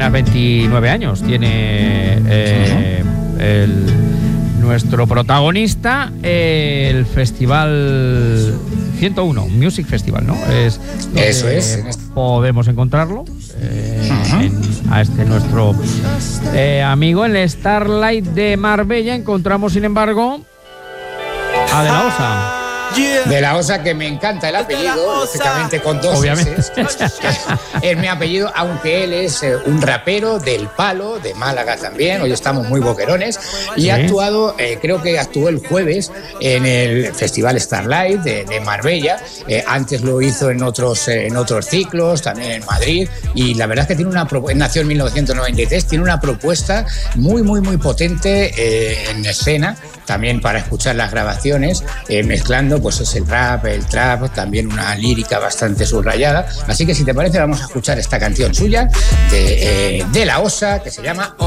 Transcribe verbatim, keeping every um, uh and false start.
apenas veintinueve años tiene eh, uh-huh. el, nuestro protagonista, eh, el Festival ciento uno, Music Festival, ¿no? Es Eso es. Podemos encontrarlo eh, uh-huh. en, a este nuestro eh, amigo en el Starlight de Marbella. Encontramos, sin embargo, a De La Osa. De La Osa, que me encanta el apellido, lógicamente con dos obviamente. S. Es mi apellido, aunque él es eh, un rapero del Palo, de Málaga también. Hoy estamos muy boquerones. Y ¿sí? ha actuado, eh, creo que actuó el jueves en el Festival Starlight de, de Marbella. Eh, antes lo hizo en otros, eh, en otros ciclos, también en Madrid. Y la verdad es que tiene una nació en mil novecientos noventa y tres, tiene una propuesta muy, muy, muy potente eh, en escena, también para escuchar las grabaciones, eh, mezclando pues es el rap, el trap, también una lírica bastante subrayada. Así que si te parece vamos a escuchar esta canción suya de, eh, de La Osa, que se llama